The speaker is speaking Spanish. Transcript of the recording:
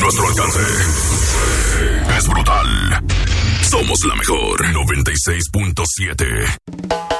nuestro alcance. Es brutal. Somos la mejor 96.7.